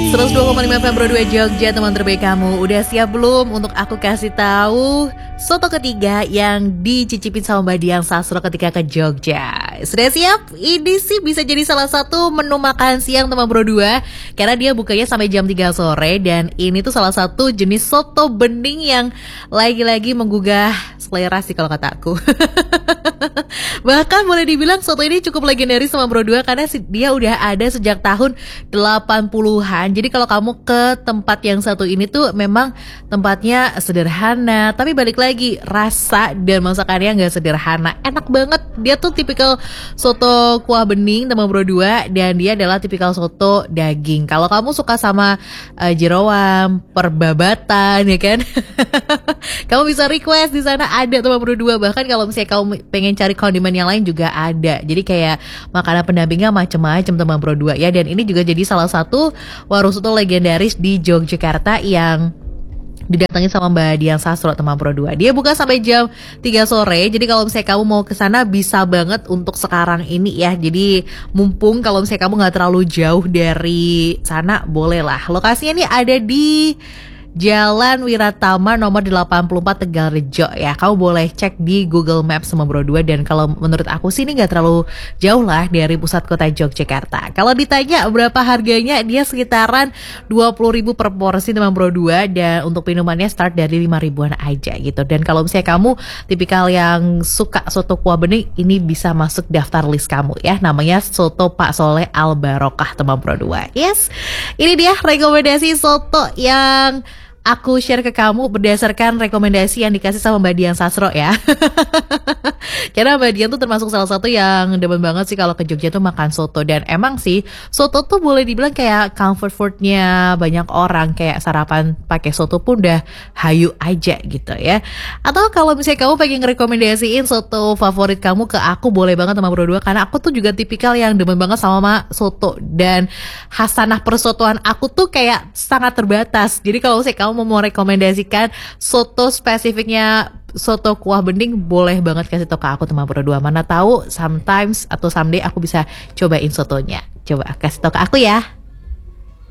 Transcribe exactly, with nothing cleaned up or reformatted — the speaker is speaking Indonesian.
seratus dua koma lima F M Pro dua Jogja, teman terbaik kamu. Udah siap belum untuk aku kasih tahu soto ketiga yang dicicipin sama Mbak Dian Sastro ketika ke Jogja? Sudah siap? Ini sih bisa jadi salah satu menu makan siang teman Pro dua, karena dia bukanya sampai jam tiga sore. Dan ini tuh salah satu jenis soto bening yang lagi-lagi menggugah selera sih kalau kata aku. Bahkan boleh dibilang soto ini cukup legendaris sama Pro dua, karena dia udah ada sejak tahun delapan puluhan. Jadi kalau kamu ke tempat yang satu ini tuh memang tempatnya sederhana, tapi balik lagi rasa dan masakannya gak sederhana, enak banget. Dia tuh tipikal soto kuah bening teman Pro dua, dan dia adalah tipikal soto daging. Kalau kamu suka sama uh, jeroan, perbabatan ya kan, kamu bisa request di sana ada teman Pro dua. Bahkan kalau misalnya kamu pengen cari kondimen yang lain juga ada. Jadi kayak makanan pendampingnya macam-macam teman Pro dua ya. Dan ini juga jadi salah satu warung soto legendaris di Yogyakarta yang didatangi sama Mbak Dian Sastro teman Pro dua. Dia buka sampai jam tiga sore. Jadi kalau misalnya kamu mau ke sana bisa banget untuk sekarang ini ya. Jadi mumpung kalau misalnya kamu gak terlalu jauh dari sana, boleh lah. Lokasinya ini ada di Jalan Wiratama nomor delapan puluh empat Tegalrejo ya. Kamu boleh cek di Google Maps sama Pro dua. Dan kalau menurut aku sih ini gak terlalu jauh lah dari pusat kota Yogyakarta. Kalau ditanya berapa harganya, dia sekitaran dua puluh ribu per porsi teman Pro dua. Dan untuk minumannya start dari lima ribuan aja gitu. Dan kalau misalnya kamu tipikal yang suka soto kuah bening, ini bisa masuk daftar list kamu ya. Namanya Soto Pak Soleh Al Barokah teman Pro dua. Yes, ini dia rekomendasi soto yang aku share ke kamu berdasarkan rekomendasi yang dikasih sama Mbak Dian Sastro ya. Karena Mbak Dian tuh termasuk salah satu yang demen banget sih kalau ke Jogja tuh makan soto. Dan emang sih soto tuh boleh dibilang kayak comfort foodnya banyak orang. Kayak sarapan pakai soto pun udah hayu aja gitu ya. Atau kalau misalnya kamu pengen ngerekomendasiin soto favorit kamu ke aku, boleh banget sama Bro dua. Karena aku tuh juga tipikal yang demen banget sama soto. Dan hasanah persotoan aku tuh kayak sangat terbatas. Jadi kalau misalnya kamu mau rekomendasikan soto spesifiknya soto kuah bening, boleh banget kasih tau ke aku teman Pro dua. Mana tahu sometimes atau someday aku bisa cobain sotonya. Coba kasih tau ke aku ya.